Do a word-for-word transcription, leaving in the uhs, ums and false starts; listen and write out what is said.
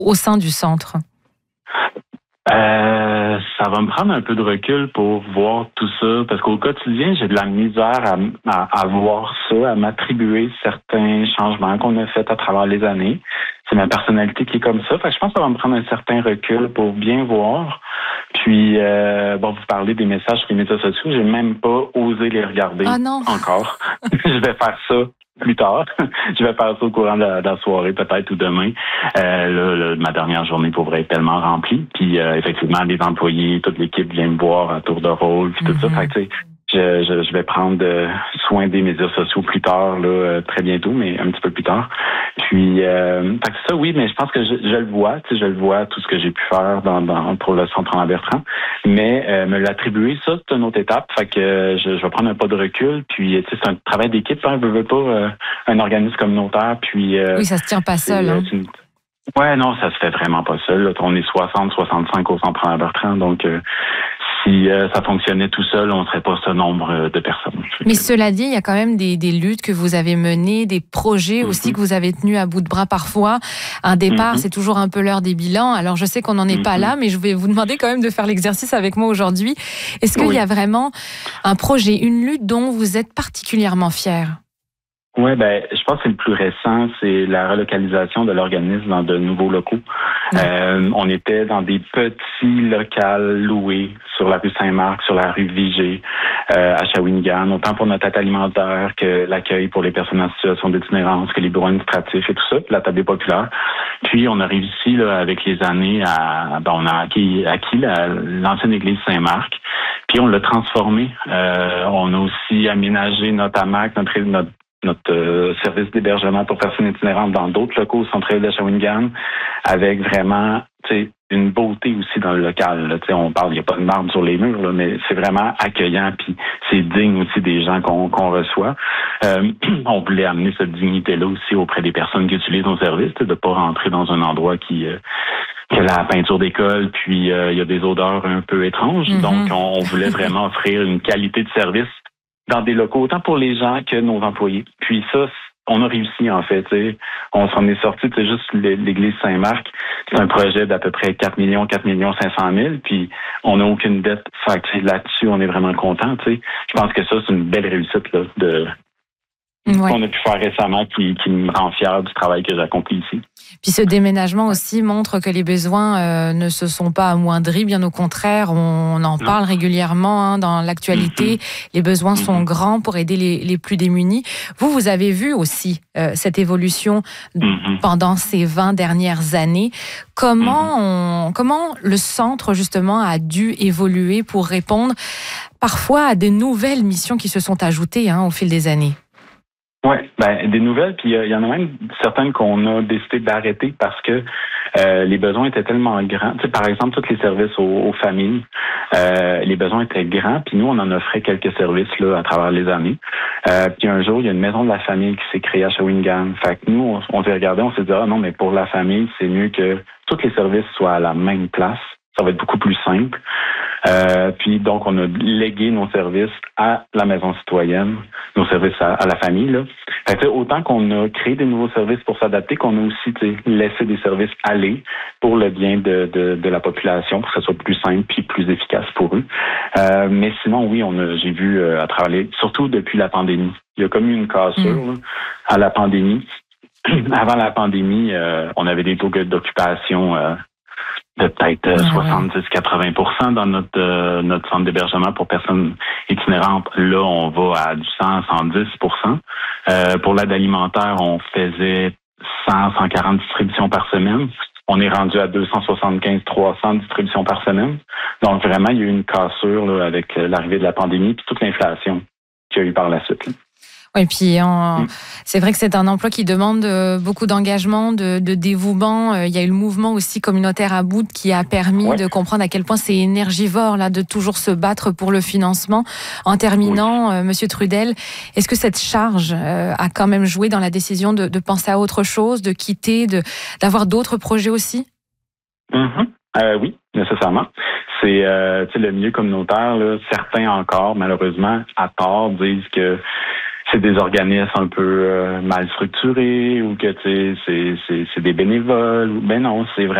au sein du centre? Euh, ça va me prendre un peu de recul pour voir tout ça, parce qu'au quotidien, j'ai de la misère à, à, à voir ça, à m'attribuer certains changements qu'on a faits à travers les années. C'est ma personnalité qui est comme ça. Fait que je pense que ça va me prendre un certain recul pour bien voir. Puis, euh, bon, vous parlez des messages sur les médias sociaux, j'ai même pas osé les regarder Ah non. encore. Je vais faire ça plus tard. Je vais faire ça au courant de la, de la soirée, peut-être, ou demain. Euh, là, là, ma dernière journée pourrait être tellement remplie. Puis, euh, effectivement, les employés, toute l'équipe vient me voir à tour de rôle, puis tout Mm-hmm. ça. Fait que, tu sais, je, je, je vais prendre euh, soin des médias sociaux plus tard, là, euh, très bientôt, mais un petit peu plus tard. Puis, euh, fait que ça, oui, mais je pense que je, je le vois, tu sais, je le vois, tout ce que j'ai pu faire dans, dans pour le Centre Roland Bertrand. Mais euh, me l'attribuer, ça, c'est une autre étape. Fait que euh, je, je vais prendre un pas de recul. Puis, tu sais, c'est un travail d'équipe, hein, veut, veut pas euh, un organisme communautaire. Puis, euh, Oui, ça se tient pas seul. Hein. Une... Ouais, non, ça se fait vraiment pas seul. Là. On est soixante, soixante-cinq au Centre Roland Bertrand, donc. Euh, Si euh, ça fonctionnait tout seul, on ne serait pas ce nombre de personnes. Mais cela dit, il y a quand même des, des luttes que vous avez menées, des projets aussi mm-hmm. que vous avez tenus à bout de bras parfois. Un départ, mm-hmm. c'est toujours un peu l'heure des bilans. Alors je sais qu'on n'en est mm-hmm. pas là, mais je vais vous demander quand même de faire l'exercice avec moi aujourd'hui. Est-ce qu'il oui. y a vraiment un projet, une lutte dont vous êtes particulièrement fier? Oui, ben, je pense que c'est le plus récent, c'est la relocalisation de l'organisme dans de nouveaux locaux. Mmh. Euh, on était dans des petits locals loués sur la rue Saint-Marc, sur la rue Vigée, euh, à Shawinigan, autant pour notre aide alimentaire que l'accueil pour les personnes en situation d'itinérance, que les bureaux administratifs et tout ça, puis la table des populaires. Puis on a réussi là, avec les années à, ben, on a acquis, acquis la, l'ancienne église Saint-Marc, puis on l'a transformée. Euh, on a aussi aménagé notre hamac, notre notre notre euh, service d'hébergement pour personnes itinérantes dans d'autres locaux au centre-ville de Shawinigan, avec vraiment, tu sais, une beauté aussi dans le local. Tu sais, on parle, il n'y a pas de marbre sur les murs, là, mais c'est vraiment accueillant, puis c'est digne aussi des gens qu'on, qu'on reçoit. Euh, on voulait amener cette dignité-là aussi auprès des personnes qui utilisent nos services, de ne pas rentrer dans un endroit qui... Euh, que la peinture d'école, puis il euh, y a des odeurs un peu étranges. Mm-hmm. Donc, on, on voulait vraiment offrir une qualité de service dans des locaux, autant pour les gens que nos employés. Puis ça, on a réussi, en fait. T'sais. On s'en est sorti, c'est juste l'église Saint-Marc. C'est un projet d'à peu près quatre millions, quatre millions cinq cent mille, puis on n'a aucune dette. Fait que là-dessus, on est vraiment content. Je pense que ça, c'est une belle réussite là, de ouais. qu'on a pu faire récemment qui, qui me rend fier du travail que j'ai accompli ici. Puis ce déménagement aussi montre que les besoins euh, ne se sont pas amoindris, bien au contraire, on en parle non. régulièrement hein, dans l'actualité. Mm-hmm. Les besoins mm-hmm. sont grands pour aider les, les plus démunis. Vous, vous avez vu aussi euh, cette évolution mm-hmm. pendant ces vingt dernières années. Comment, mm-hmm. on, comment le centre, justement, a dû évoluer pour répondre parfois à des nouvelles missions qui se sont ajoutées hein, au fil des années? Oui, ben des nouvelles, puis il euh, y en a même certaines qu'on a décidé d'arrêter parce que euh, les besoins étaient tellement grands. Tu sais, par exemple, tous les services aux, aux familles, euh, les besoins étaient grands, puis nous, on en offrait quelques services là à travers les années. Euh, puis un jour, il y a une maison de la famille qui s'est créée à Shawinigan. Fait que nous, on, on s'est regardé, on s'est dit, ah non, mais pour la famille, c'est mieux que tous les services soient à la même place. Ça va être beaucoup plus simple. Euh, puis donc, on a légué nos services à la maison citoyenne, nos services à, à la famille. Là. Fait que, autant qu'on a créé des nouveaux services pour s'adapter, qu'on a aussi laissé des services aller pour le bien de, de, de la population, pour que ce soit plus simple et plus efficace pour eux. Euh, mais sinon, oui, on a, j'ai vu euh, à travers, surtout depuis la pandémie, il y a comme eu une cassure mmh. là, à la pandémie. Avant la pandémie, euh, on avait des taux d'occupation euh, de peut-être euh, ah, soixante-dix à quatre-vingts pour cent dans notre euh, notre centre d'hébergement pour personnes itinérantes. Là, on va à du cent à cent dix pour cent. Euh, pour l'aide alimentaire, on faisait cent à cent quarante distributions par semaine. On est rendu à deux cent soixante-quinze à trois cents distributions par semaine. Donc, vraiment, il y a eu une cassure là, avec l'arrivée de la pandémie et toute l'inflation qu'il y a eu par la suite. Là. Oui, puis en, mmh. c'est vrai que c'est un emploi qui demande beaucoup d'engagement, de, de dévouement. Il y a eu le mouvement aussi communautaire à bout qui a permis ouais. de comprendre à quel point c'est énergivore là de toujours se battre pour le financement. En terminant, oui. euh, Monsieur Trudel, est-ce que cette charge euh, a quand même joué dans la décision de, de penser à autre chose, de quitter, de d'avoir d'autres projets aussi? Mmh. Euh, oui, nécessairement. C'est euh, tu sais, le milieu communautaire, là, certains encore, malheureusement, à tort, disent que c'est des organismes un peu euh, mal structurés ou que tu sais, c'est, c'est, c'est des bénévoles. Ben non, c'est vraiment